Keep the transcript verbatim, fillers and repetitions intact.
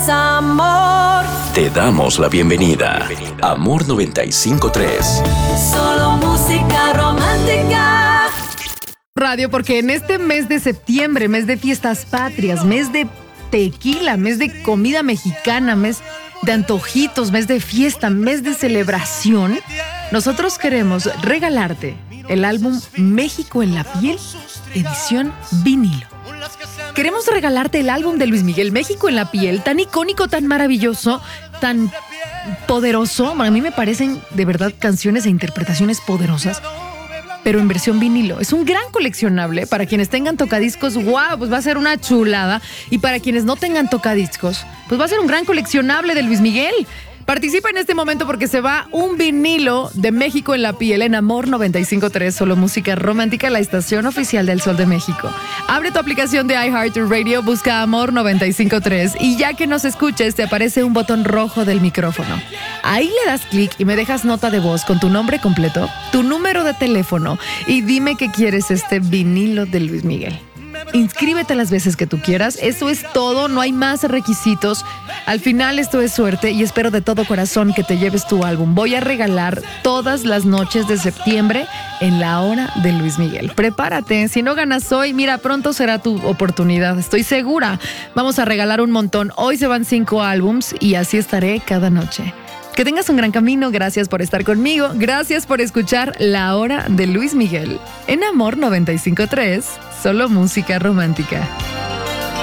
es amor. Te damos la bienvenida. Amor noventa y cinco punto tres. Solo música romántica. Radio, porque en este mes de septiembre, mes de fiestas patrias, mes de tequila, mes de comida mexicana, mes de antojitos, mes de fiesta, mes de celebración, nosotros queremos regalarte el álbum México en la piel, edición vinilo. Queremos regalarte el álbum de Luis Miguel, México en la piel, tan icónico, tan maravilloso, tan poderoso. A mí me parecen de verdad canciones e interpretaciones poderosas, pero en versión vinilo. Es un gran coleccionable. Para quienes tengan tocadiscos, wow, pues va a ser una chulada. Y para quienes no tengan tocadiscos, pues va a ser un gran coleccionable de Luis Miguel. Participa en este momento porque se va un vinilo de México en la piel en Amor noventa y cinco punto tres, solo música romántica, la estación oficial del Sol de México. Abre tu aplicación de iHeartRadio, busca Amor noventa y cinco punto tres y ya que nos escuches te aparece un botón rojo del micrófono. Ahí le das clic y me dejas nota de voz con tu nombre completo, tu número de teléfono y dime que quieres este vinilo de Luis Miguel. Inscríbete las veces que tú quieras, eso es todo, no hay más requisitos. Al final esto es suerte y espero de todo corazón que te lleves tu álbum. Voy a regalar todas las noches de septiembre en la hora de Luis Miguel. Prepárate, si no ganas hoy, mira, pronto será tu oportunidad, estoy segura. Vamos a regalar un montón, hoy se van cinco álbums y así estaré cada noche. Que tengas un gran camino, gracias por estar conmigo, gracias por escuchar La Hora de Luis Miguel. En Amor noventa y cinco punto tres, solo música romántica.